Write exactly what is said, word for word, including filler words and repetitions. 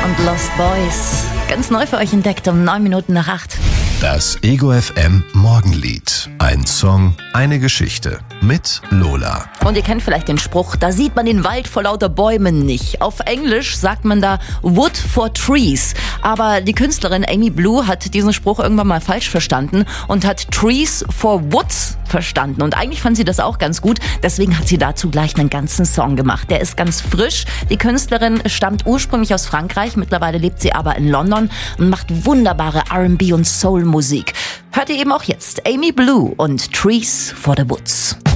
und Lost Boys. Ganz neu für euch entdeckt um neun Minuten nach acht. Das Ego F M Morgenlied. Ein Song, eine Geschichte mit Lola. Und ihr kennt vielleicht den Spruch, da sieht man den Wald vor lauter Bäumen nicht. Auf Englisch sagt man da Wood for Trees. Aber die Künstlerin Amy Blue hat diesen Spruch irgendwann mal falsch verstanden und hat Trees for Woods verstanden. Und eigentlich fand sie das auch ganz gut. Deswegen hat sie dazu gleich einen ganzen Song gemacht. Der ist ganz frisch. Die Künstlerin stammt ursprünglich aus Frankreich. Mittlerweile lebt sie aber in London und macht wunderbare R and B und Soul-Musik. Hört ihr eben auch jetzt Amy Blue und Trees for the Woods.